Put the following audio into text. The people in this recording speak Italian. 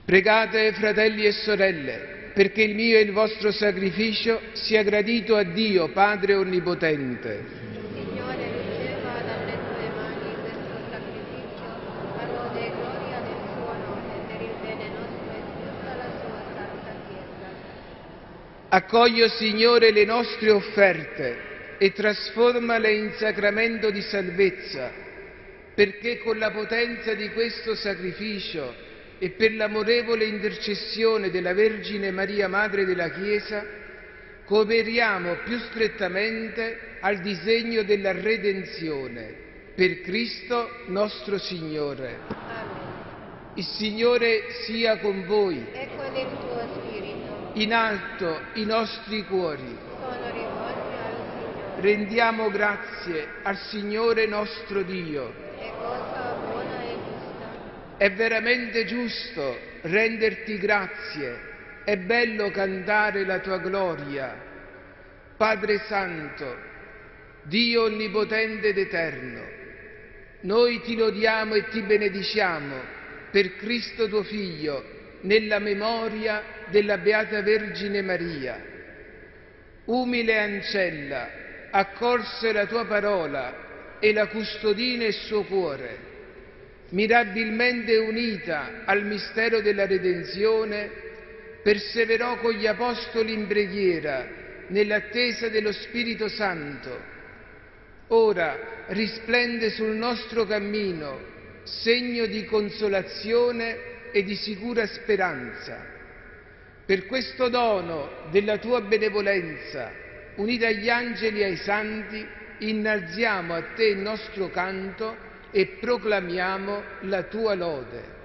Pregate, fratelli e sorelle, perché il mio e il vostro sacrificio sia gradito a Dio, Padre Onnipotente. Signore, riceva dalle tue mani questo sacrificio, a lode e gloria del suo nome, per il bene nostro e di tutta la sua santa Chiesa. Accoglie, Signore, le nostre offerte e trasformale in sacramento di salvezza, perché con la potenza di questo sacrificio e per l'amorevole intercessione della Vergine Maria, Madre della Chiesa, cooperiamo più strettamente al disegno della redenzione. Per Cristo nostro Signore. Amen. Il Signore sia con voi. E con il tuo spirito. In alto i nostri cuori. Sono rivolti al Signore. Rendiamo grazie al Signore nostro Dio. È cosa buona e giusta. È veramente giusto renderti grazie, è bello cantare la tua gloria. Padre Santo, Dio Onnipotente ed Eterno, noi ti lodiamo e ti benediciamo per Cristo tuo Figlio, nella memoria della Beata Vergine Maria. Umile ancella, accolse la tua parola e la custodì nel suo cuore. Mirabilmente unita al mistero della redenzione, perseverò con gli apostoli in preghiera, nell'attesa dello Spirito Santo. Ora risplende sul nostro cammino, segno di consolazione e di sicura speranza. Per questo dono della tua benevolenza, unita agli angeli e ai santi, innalziamo a te il nostro canto e proclamiamo la tua lode.